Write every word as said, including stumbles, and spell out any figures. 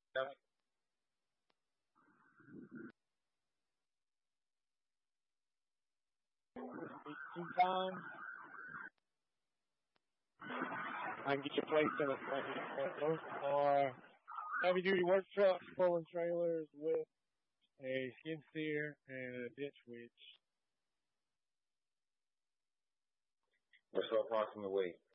Sometimes I can get you placed in a second trailer or heavy duty work trucks pulling trailers with a skid steer and a ditch witch. What's up, approximately weight?